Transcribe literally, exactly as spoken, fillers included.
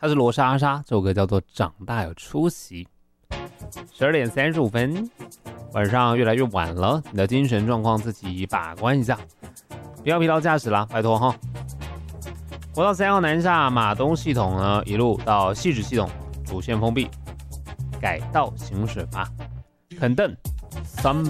他是罗莎莎，这首歌叫做《长大有出息》。十二点三十五分，晚上越来越晚了，你的精神状况自己把关一下，不要疲劳驾驶啦，拜托哈。国道三号南下马东系统呢，一路到汐止系统主线封闭，改道行驶吧。肯邓三